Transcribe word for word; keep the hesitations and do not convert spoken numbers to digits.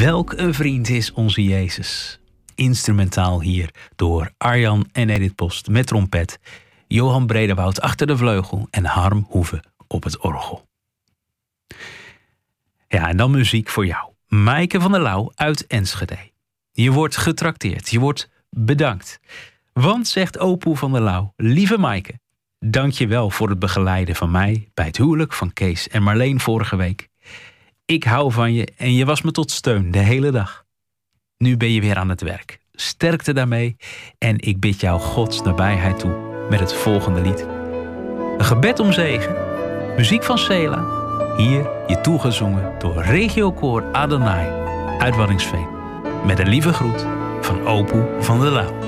Welk een vriend is onze Jezus. Instrumentaal hier door Arjan en Edith Post met trompet, Johan Bredewoud achter de vleugel en Harm Hoeve op het orgel. Ja, en dan muziek voor jou. Maaike van der Lauw uit Enschede. Je wordt getrakteerd, je wordt bedankt. Want, zegt Opoe van der Lauw, lieve Maaike, dank je wel voor het begeleiden van mij bij het huwelijk van Kees en Marleen vorige week. Ik hou van je en je was me tot steun de hele dag. Nu ben je weer aan het werk. Sterkte daarmee en ik bid jou Gods nabijheid toe met het volgende lied. Een gebed om zegen, muziek van Sela, hier je toegezongen door Regiokoor Adonai uit Waddinxveen. Met een lieve groet van Opoe van der Lauw.